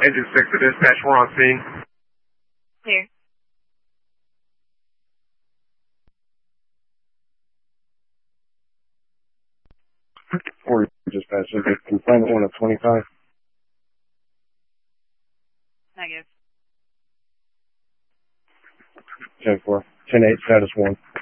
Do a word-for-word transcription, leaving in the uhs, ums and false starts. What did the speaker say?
Engine six to dispatch, we're on scene. Clear. Or dispatch, is it confinement one of twenty-five? Negative. ten four. ten eight, status one.